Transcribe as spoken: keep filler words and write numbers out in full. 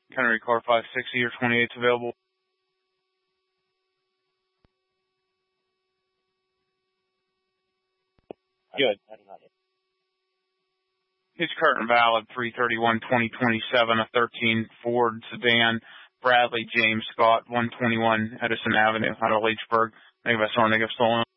Kennery car five sixty or twenty-eight's available. Good. It's current valid three thirty-one twenty twenty-seven, a thirteen Ford sedan, Bradley James Scott, one twenty-one Edison Avenue, out of Leechburg. Negative S R, negative stolen.